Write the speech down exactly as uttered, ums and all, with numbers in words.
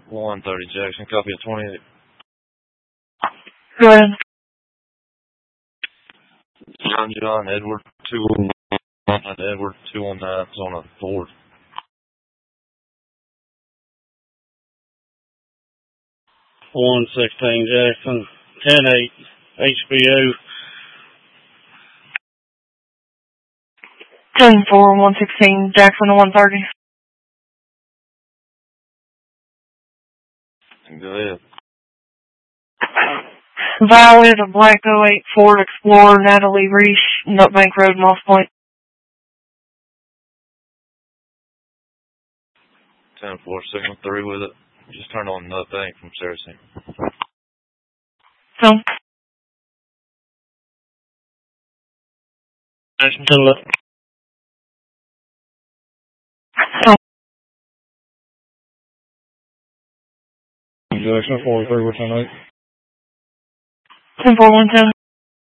one thirty Jackson, copy of twenty-eight. Go ahead. John John Edward two one nine Edward two one nine is on a Ford. one sixteen Jackson, ten eight H B O. ten four, one sixteen Jackson, one thirty. Go ahead. Valid, a black oh eight Ford Explorer, Natalie Reese, Nutbank Road, Moss Point. ten four, signal three with it. Just turn on Nutbank from Saracen. So. Jackson to the left. So. Jackson forty-three, one ten eight. ten four, one ten.